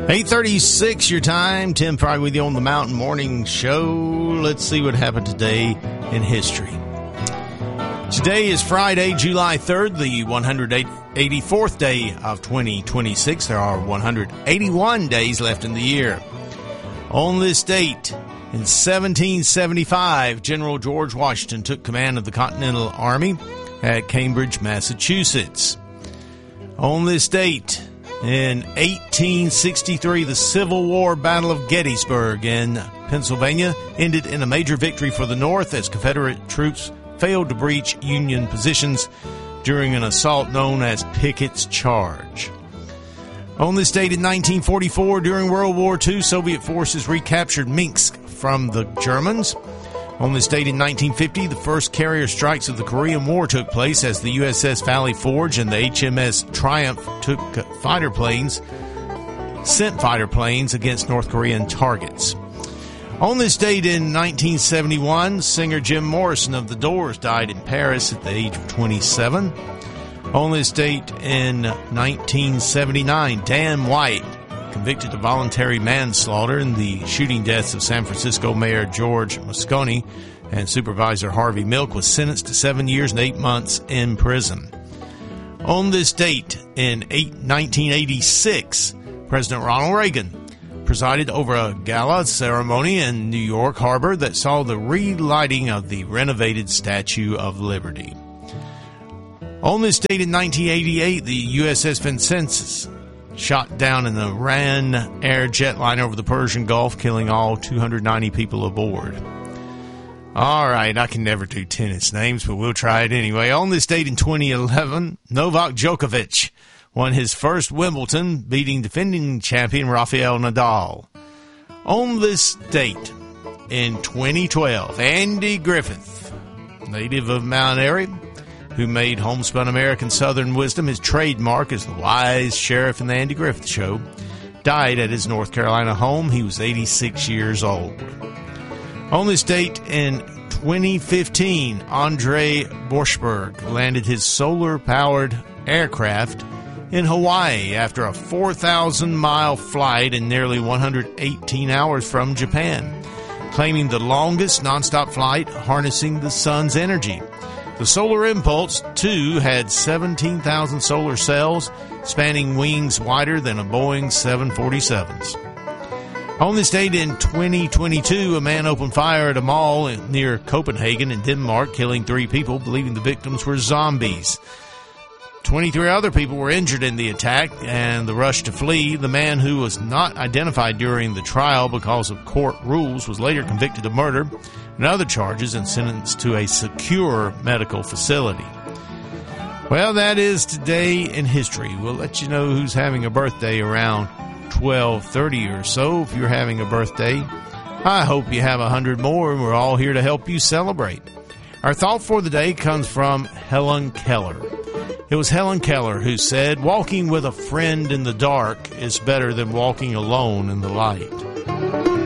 8:36 your time. Tim Fry with you on the Mountain Morning Show. Let's see what happened today in history. Today is Friday, July 3rd, the 184th day of 2026. There are 181 days left in the year. On this date, in 1775, General George Washington took command of the Continental Army at Cambridge, Massachusetts. On this date, in 1863, the Civil War Battle of Gettysburg in Pennsylvania ended in a major victory for the North as Confederate troops failed to breach Union positions during an assault known as Pickett's Charge. On this date in 1944, during World War II, Soviet forces recaptured Minsk from the Germans. On this date in 1950, the first carrier strikes of the Korean War took place as the USS Valley Forge and the HMS Triumph sent fighter planes against North Korean targets. On this date in 1971, singer Jim Morrison of The Doors died in Paris at the age of 27. On this date in 1979, Dan White, convicted of voluntary manslaughter in the shooting deaths of San Francisco Mayor George Moscone and Supervisor Harvey Milk, was sentenced to 7 years and 8 months in prison. On this date in 1986, President Ronald Reagan presided over a gala ceremony in New York Harbor that saw the relighting of the renovated Statue of Liberty. On this date in 1988, the USS Vincennes shot down an Iran Air jetliner over the Persian Gulf, killing all 290 people aboard. All right, I can never do tennis names, but we'll try it anyway. On this date in 2011, Novak Djokovic won his first Wimbledon, beating defending champion Rafael Nadal. On this date in 2012, Andy Griffith, native of Mount Airy, who made homespun American Southern wisdom his trademark as the wise sheriff in the Andy Griffith Show, died at his North Carolina home. He was 86 years old. On this date in 2015, Andre Borschberg landed his solar-powered aircraft in Hawaii after a 4,000-mile flight and nearly 118 hours from Japan, claiming the longest nonstop flight harnessing the sun's energy. The Solar Impulse 2 had 17,000 solar cells, spanning wings wider than a Boeing 747's. On this date in 2022, a man opened fire at a mall near Copenhagen in Denmark, killing 3 people, believing the victims were zombies. 23 other people were injured in the attack and the rush to flee. The man, who was not identified during the trial because of court rules, was later convicted of murder and other charges and sentenced to a secure medical facility. Well, that is today in history. We'll let you know who's having a birthday around 12:30 or so. If you're having a birthday, I hope you have 100 more, and we're all here to help you celebrate. Our thought for the day comes from Helen Keller. It was Helen Keller who said, "Walking with a friend in the dark is better than walking alone in the light."